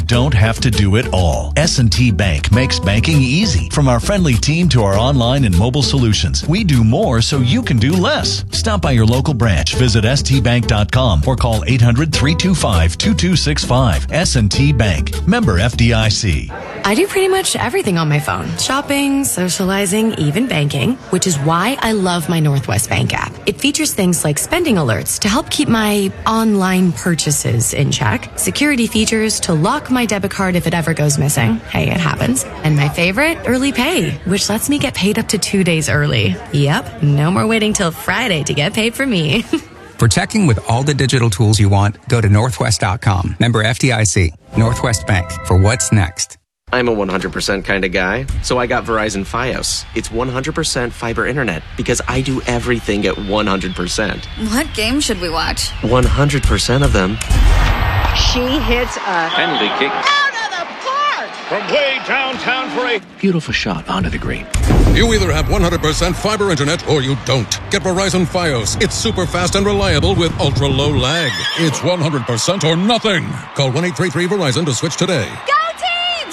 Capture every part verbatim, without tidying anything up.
don't have to do it all. S and T Bank makes banking easy. From our friendly team to our online and mobile solutions, we do more so you can do less. Stop by your local branch, visit s t bank dot com, or call eight hundred, three two five, two two six five. S and T Bank. Member F D I C. I do pretty much everything on my phone. Shopping, socializing, even banking, which is why I love my Northwest Bank app. It features things like spending alerts to help keep my online purchases in check, security features to lock my debit card if it ever goes missing. Hey, it happens. And my favorite, Early Pay, which lets me get paid up to two days early. Yep, no more waiting till Friday to get paid for me. For checking with all the digital tools you want, go to northwest dot com. Member F D I C. Northwest Bank. For what's next. I'm a one hundred percent kind of guy, so I got Verizon Fios. It's one hundred percent fiber internet because I do everything at one hundred percent. What game should we watch? one hundred percent of them. She hits a penalty kick out of the park from way downtown for a beautiful shot onto the green. You either have one hundred percent fiber internet or you don't. Get Verizon Fios. It's super fast and reliable with ultra low lag. It's one hundred percent or nothing. Call one eight three three Verizon to switch today. Go teams!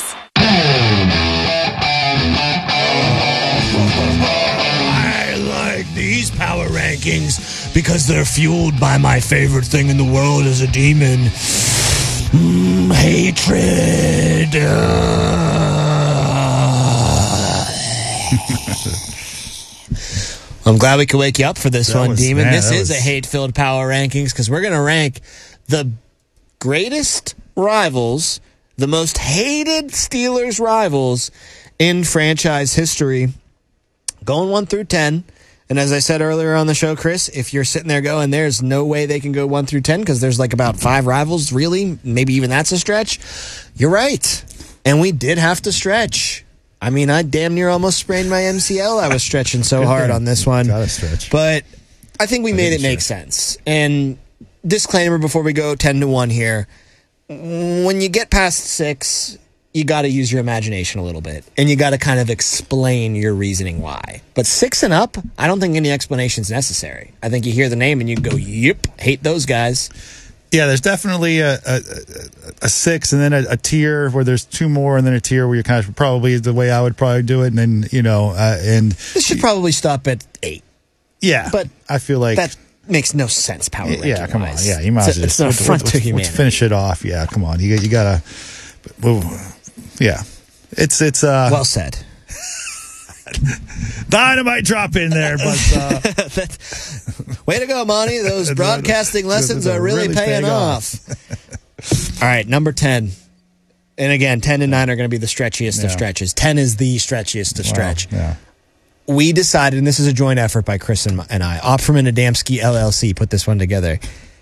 I like these power rankings because they're fueled by my favorite thing in the world as a demon. Mm, hatred. I'm glad we could wake you up for this that one, was, Demon. Man, this is was... a hate-filled power rankings because we're going to rank the greatest rivals, the most hated Steelers rivals in franchise history, going one through ten. And as I said earlier on the show, Chris, if you're sitting there going, there's no way they can go one through ten because there's like about five rivals, really, maybe even that's a stretch, you're right. And we did have to stretch. I mean, I damn near almost sprained my M C L. I was stretching so hard on this one. Gotta stretch. But I think we I made it make sense. And disclaimer before we go ten to one here. When you get past six, you got to use your imagination a little bit. And you got to kind of explain your reasoning why. But six and up, I don't think any explanation is necessary. I think you hear the name and you go, yep, hate those guys. Yeah, there's definitely a, a, a six and then a, a tier where there's two more and then a tier where you kind of probably the way I would probably do it. And then, you know, uh, and this should probably stop at eight. Yeah. But I feel like that makes no sense power ranking Yeah, come wise. on. Yeah, you might as well just. It's an affront to humanity. Let's finish it off. Yeah, come on. You, you got to. Yeah. It's, it's, uh. Well said. Dynamite drop in there, but uh, way to go, Monty. Those broadcasting lessons are really, really paying, paying off. off. All right, number ten. And again, ten and nine are going to be the stretchiest yeah. of stretches. ten is the stretchiest of stretch. Wow. Yeah. We decided, and this is a joint effort by Chris and, and I, Opferman and Adamski L L C put this one together.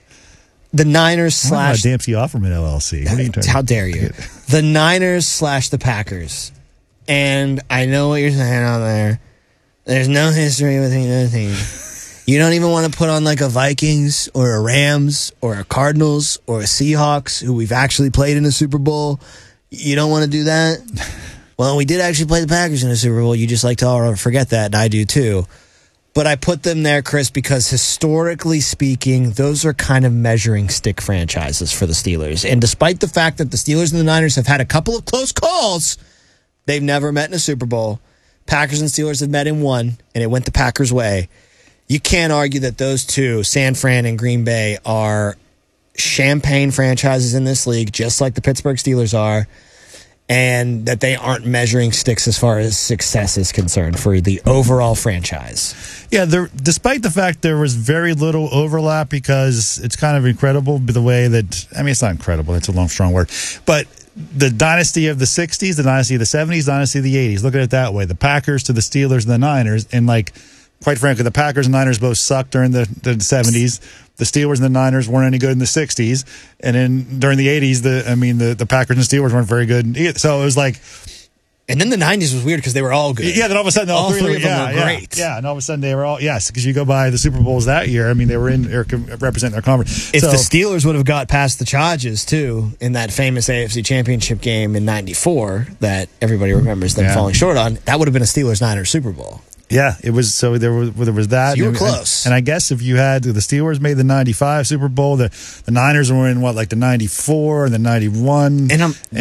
The Niners slash... Adamski Opferman L L C. What are you talking How dare you? The Niners slash the Packers. And I know what you're saying out there. There's no history with either team. You don't even want to put on like a Vikings or a Rams or a Cardinals or a Seahawks who we've actually played in a Super Bowl. You don't want to do that? Well, we did actually play the Packers in a Super Bowl. You just like to all forget that, and I do too. But I put them there, Chris, because historically speaking, those are kind of measuring stick franchises for the Steelers. And despite the fact that the Steelers and the Niners have had a couple of close calls, they've never met in a Super Bowl. Packers and Steelers have met in one, and it went the Packers' way. You can't argue that those two, San Fran and Green Bay, are champagne franchises in this league, just like the Pittsburgh Steelers are, and that they aren't measuring sticks as far as success is concerned for the overall franchise. Yeah, there, despite the fact there was very little overlap, because it's kind of incredible the way that, I mean, it's not incredible, it's a long, strong word, but the dynasty of the sixties, the dynasty of the seventies, the dynasty of the eighties, look at it that way. The Packers to the Steelers and the Niners, and like, quite frankly, the Packers and Niners both sucked during the, the seventies. The Steelers and the Niners weren't any good in the sixties. And then during the eighties, the I mean, the, the Packers and Steelers weren't very good either. So it was like... And then the nineties was weird because they were all good. Yeah, then all of a sudden, all, all three, three of them yeah, were yeah, great. Yeah, and all of a sudden they were all... Yes, because you go by the Super Bowls that year, I mean, they were in or representing their conference. If so, the Steelers would have got past the Chargers, too, in that famous A F C Championship game in ninety-four that everybody remembers them yeah. falling short on, that would have been a Steelers-Niners Super Bowl. Yeah, it was. So there was there was that. So you were and, close. And, and I guess if you had the Steelers made the ninety-five Super Bowl, the the Niners were in what like the ninety-four and the ninety-one. And I'm